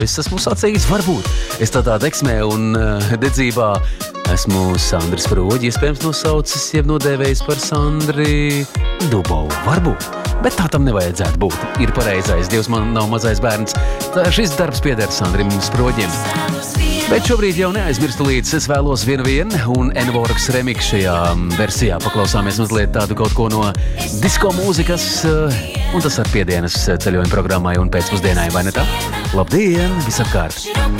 Es esmu sacījis, varbūt es tādā deksmē un dedzībā esmu Sandris Froģi, iespējams nosaucis, jeb nodēvējis par Sandri Dubovu. Varbūt, bet tā tam nevajadzētu būt. Ir pareizais, Dievs man nav mazais bērns. Tā šis darbs pieder Sandrim Froģim. Bet šobrīd jau neaizmirstu līdz es vēlos vienu un Envorks remix šajā versijā. Paklausāmies mazliet tādu kaut ko no disko mūzikas, un tas ar piedienas ceļojumu programmai un pēcpusdienai, vai ne tā? Labdien, visapkārt!